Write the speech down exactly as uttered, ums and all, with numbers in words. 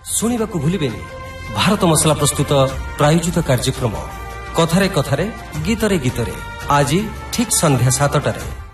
ଶୁଣିବାକୁ ଭୁଲିବେନି ଭାରତ ମସଲା ପ୍ରସ୍ତୁତ ପ୍ରାୟୋଜିତ କାର୍ଯ୍ୟକ୍ରମ କଥାରେ କଥାରେ ଗୀତରେ ଗୀତରେ ଆଜି ଠିକ୍ ସନ୍ଧ୍ୟା ସାତଟାରେ।